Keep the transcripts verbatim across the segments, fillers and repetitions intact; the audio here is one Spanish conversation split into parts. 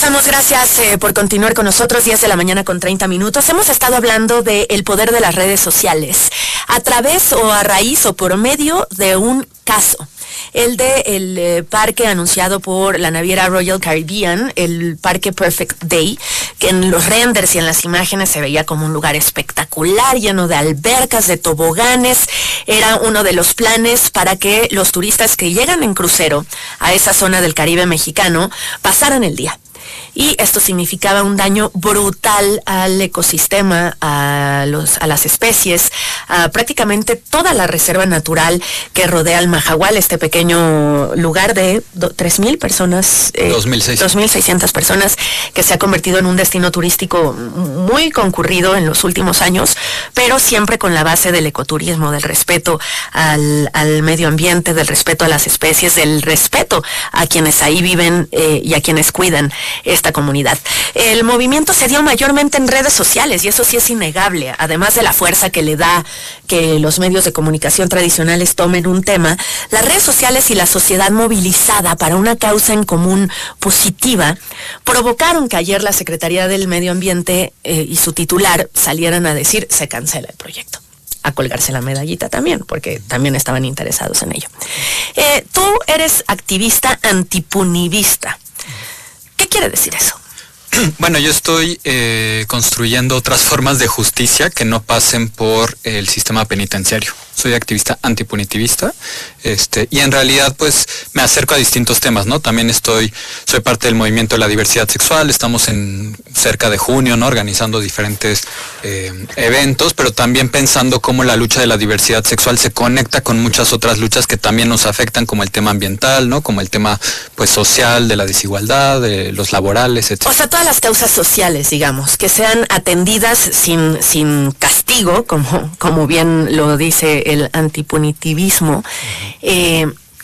regresamos, gracias eh, por continuar con nosotros, diez de la mañana con treinta minutos. Hemos estado hablando del poder de las redes sociales a través o a raíz o por medio de un caso. El de el eh, parque anunciado por la naviera Royal Caribbean, el parque Perfect Day, que en los renders y en las imágenes se veía como un lugar espectacular, lleno de albercas, de toboganes. Era uno de los planes para que los turistas que llegan en crucero a esa zona del Caribe mexicano pasaran el día. Y esto significaba un daño brutal al ecosistema, a, los, a las especies, a prácticamente toda la reserva natural que rodea al Mahahual, este pequeño lugar de tres mil personas, eh, dos mil seiscientas personas, que se ha convertido en un destino turístico muy concurrido en los últimos años, pero siempre con la base del ecoturismo, del respeto al, al medio ambiente, del respeto a las especies, del respeto a quienes ahí viven eh, y a quienes cuidan esta comunidad. El movimiento se dio mayormente en redes sociales y eso sí es innegable, además de la fuerza que le da que los medios de comunicación tradicionales tomen un tema. Las redes sociales y la sociedad movilizada para una causa en común positiva provocaron que ayer la Secretaría del Medio Ambiente eh, y su titular salieran a decir se cancela el proyecto, a colgarse la medallita también, porque también estaban interesados en ello. Eh, tú eres activista antipunivista. ¿Qué quiere decir eso? Bueno, yo estoy eh, construyendo otras formas de justicia que no pasen por el sistema penitenciario. Soy activista antipunitivista, este, y en realidad pues me acerco a distintos temas, ¿no? También estoy, soy parte del movimiento de la diversidad sexual, estamos en cerca de junio, ¿no? Organizando diferentes eh, eventos, pero también pensando cómo la lucha de la diversidad sexual se conecta con muchas otras luchas que también nos afectan, como el tema ambiental, ¿no? Como el tema pues social, de la desigualdad, de los laborales, etcétera. O sea, todas las causas sociales, digamos, que sean atendidas sin, sin castigo, como, como bien lo dice el antipunitivismo, eh,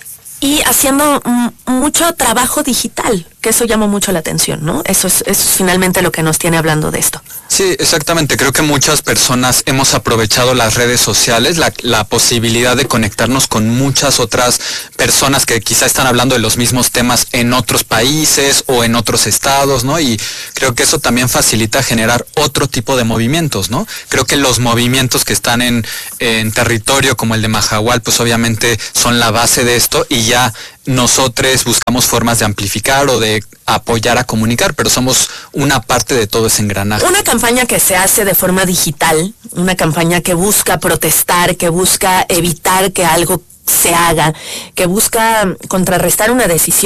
y haciendo m- mucho trabajo digital, que eso llama mucho la atención, ¿no? Eso es, eso es finalmente lo que nos tiene hablando de esto. Sí, exactamente. Creo que muchas personas hemos aprovechado las redes sociales, la, la posibilidad de conectarnos con muchas otras personas que quizá están hablando de los mismos temas en otros países o en otros estados, ¿no? Y creo que eso también facilita generar otro tipo de movimientos, ¿no? Creo que los movimientos que están en, en territorio como el de Mahahual, pues obviamente son la base de esto y ya nosotros buscamos formas de amplificar o de apoyar a comunicar, pero somos una parte de todo ese engranaje. Una campaña que se hace de forma digital, una campaña que busca protestar, que busca evitar que algo se haga, que busca contrarrestar una decisión